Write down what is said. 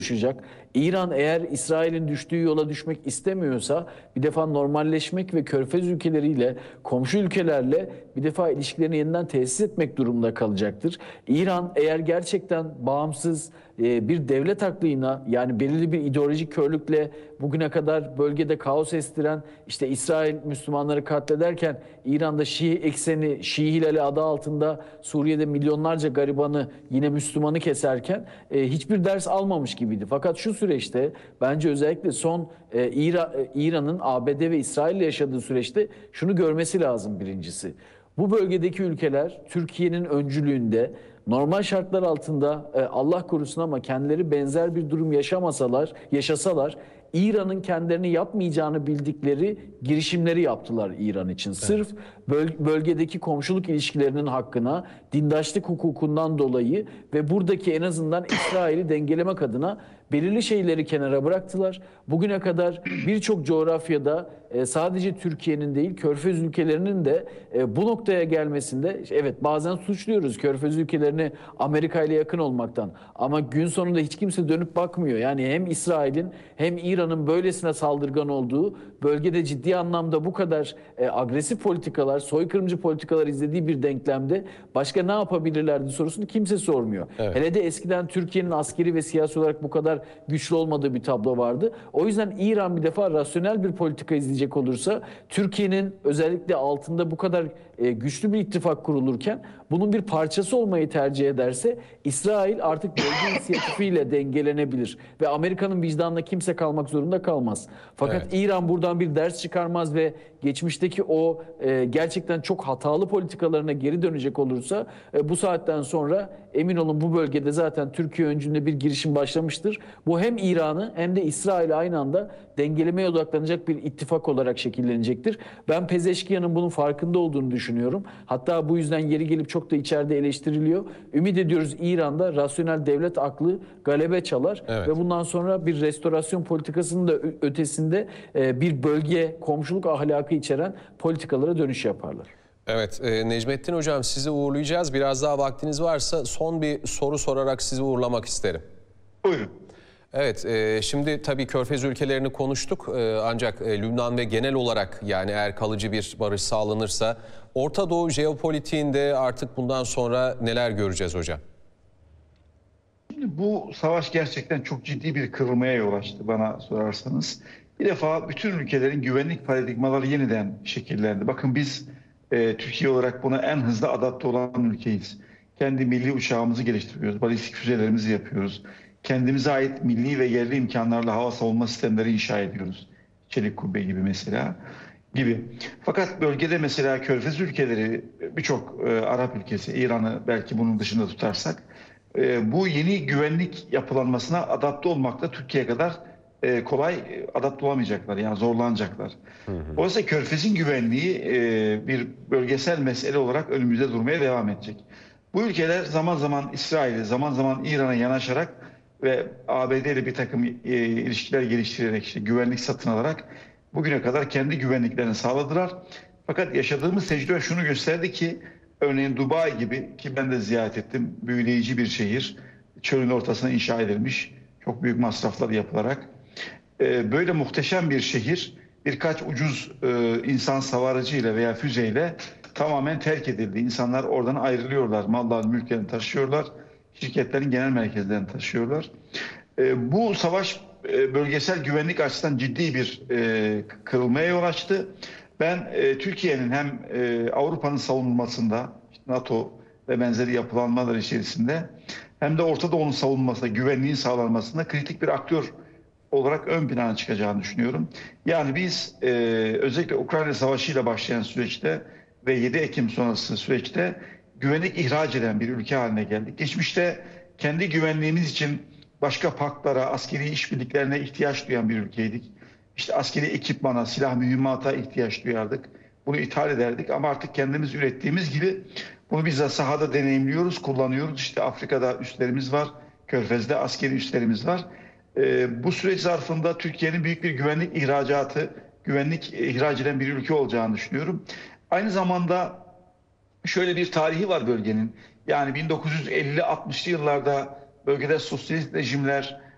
konuşacak. İran eğer İsrail'in düştüğü yola düşmek istemiyorsa bir defa normalleşmek ve Körfez ülkeleriyle, komşu ülkelerle bir defa ilişkilerini yeniden tesis etmek durumunda kalacaktır. İran eğer gerçekten bağımsız bir devlet aklıyla, yani belirli bir ideolojik körlükle bugüne kadar bölgede kaos estiren, işte İsrail Müslümanları katlederken İran'da Şii ekseni, Şii Hilali adı altında Suriye'de milyonlarca garibanı, yine Müslümanı keserken hiçbir ders almamış gibiydi. Fakat şu süreçte bence özellikle son İran'ın ABD ve İsrail'le yaşadığı süreçte şunu görmesi lazım birincisi. Bu bölgedeki ülkeler Türkiye'nin öncülüğünde normal şartlar altında Allah korusun ama kendileri benzer bir durum yaşasalar İran'ın kendilerini yapmayacağını bildikleri girişimleri yaptılar İran için. Sırf bölgedeki komşuluk ilişkilerinin hakkına, dindaşlık hukukundan dolayı ve buradaki en azından İsrail'i dengelemek adına belirli şeyleri kenara bıraktılar. Bugüne kadar birçok coğrafyada sadece Türkiye'nin değil, Körfez ülkelerinin de bu noktaya gelmesinde, evet, bazen suçluyoruz Körfez ülkelerini Amerika ile yakın olmaktan. Ama gün sonunda hiç kimse dönüp bakmıyor. Yani hem İsrail'in hem İran'ın böylesine saldırgan olduğu, bölgede ciddi anlamda bu kadar agresif politikalar, soykırımcı politikalar izlediği bir denklemde başka ne yapabilirlerdi sorusunu kimse sormuyor. Evet. Hele de eskiden Türkiye'nin askeri ve siyasi olarak bu kadar güçlü olmadığı bir tablo vardı. O yüzden İran bir defa rasyonel bir politika izleyecek olursa, Türkiye'nin özellikle altında bu kadar güçlü bir ittifak kurulurken bunun bir parçası olmayı tercih ederse, İsrail artık bölge inisiyatifiyle dengelenebilir ve Amerika'nın vicdanına kimse kalmak zorunda kalmaz. Fakat Evet. İran buradan bir ders çıkarmaz ve geçmişteki o gerçekten çok hatalı politikalarına geri dönecek olursa, bu saatten sonra emin olun bu bölgede zaten Türkiye öncülüğünde bir girişim başlamıştır. Bu hem İran'ı hem de İsrail'i aynı anda dengelemeye odaklanacak bir ittifak olarak şekillenecektir. Ben Pezeşkiyan'ın bunun farkında olduğunu düşünüyorum. Hatta bu yüzden yeri gelip çok da içeride eleştiriliyor. Ümit ediyoruz İran'da rasyonel devlet aklı galebe çalar ve bundan sonra bir restorasyon politikasının da ötesinde bir bölge komşuluk ahlakı içeren politikalara dönüş yaparlar. Evet, Necmettin Hocam, sizi uğurlayacağız. Biraz daha vaktiniz varsa son bir soru sorarak sizi uğurlamak isterim. Buyurun. Evet, şimdi tabii Körfez ülkelerini konuştuk. Ancak Lübnan ve genel olarak, yani eğer kalıcı bir barış sağlanırsa Orta Doğu jeopolitiğinde artık bundan sonra neler göreceğiz hocam? Şimdi bu savaş gerçekten çok ciddi bir kırılmaya yol açtı bana sorarsanız. Bir defa bütün ülkelerin güvenlik paradigmaları yeniden şekillendi. Bakın biz Türkiye olarak buna en hızlı adapte olan ülkeyiz. Kendi milli uçağımızı geliştiriyoruz, balistik füzelerimizi yapıyoruz. Kendimize ait milli ve yerli imkanlarla hava savunma sistemleri inşa ediyoruz. Çelik Kubbe gibi mesela gibi. Fakat bölgede mesela Körfez ülkeleri, birçok Arap ülkesi, İran'ı belki bunun dışında tutarsak, bu yeni güvenlik yapılanmasına adapte olmakta Türkiye kadar kolay adapte olamayacaklar. Yani zorlanacaklar. Oysa Körfez'in güvenliği bir bölgesel mesele olarak önümüzde durmaya devam edecek. Bu ülkeler zaman zaman İsrail'e, zaman zaman İran'a yanaşarak ve ABD ile bir takım ilişkiler geliştirerek, işte güvenlik satın alarak bugüne kadar kendi güvenliklerini sağladılar. Fakat yaşadığımız tecrübe şunu gösterdi ki, örneğin Dubai gibi, ki ben de ziyaret ettim, büyüleyici bir şehir, çölün ortasına inşa edilmiş, çok büyük masraflar yapılarak. Böyle muhteşem bir şehir birkaç ucuz insan savarıcıyla veya füzeyle tamamen terk edildi. İnsanlar oradan ayrılıyorlar, mallarını, mülklerini taşıyorlar, şirketlerin genel merkezlerini taşıyorlar. Bu savaş bölgesel güvenlik açısından ciddi bir kırılmaya yol açtı. Ben Türkiye'nin hem Avrupa'nın savunulmasında, NATO ve benzeri yapılanmalar içerisinde, hem de Orta Doğu'nun savunmasında, güvenliğin sağlanmasında kritik bir aktör olarak ön plana çıkacağını düşünüyorum. Yani biz özellikle Ukrayna Savaşı ile başlayan süreçte ve 7 Ekim sonrası süreçte güvenlik ihraç eden bir ülke haline geldik. Geçmişte kendi güvenliğimiz için başka paktlara, askeri işbirliklerine ihtiyaç duyan bir ülkeydik. İşte askeri ekipmana, silah mühimmata ihtiyaç duyardık. Bunu ithal ederdik ama artık kendimiz ürettiğimiz gibi bunu bizzat sahada deneyimliyoruz, kullanıyoruz. İşte Afrika'da üslerimiz var, Körfez'de askeri üslerimiz var. Bu süreç zarfında Türkiye'nin büyük bir güvenlik ihraç eden bir ülke olacağını düşünüyorum. Aynı zamanda şöyle bir tarihi var bölgenin. Yani 1950-60'lı yıllarda bölgede sosyalist rejimler